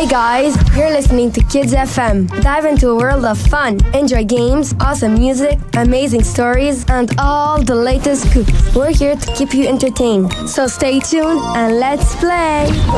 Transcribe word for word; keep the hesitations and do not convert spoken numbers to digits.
guys, you're listening to Kids F M. Dive into a world of fun. Enjoy games, awesome music, amazing stories, and all the latest scoops. We're here to keep you entertained. So stay tuned and let's play.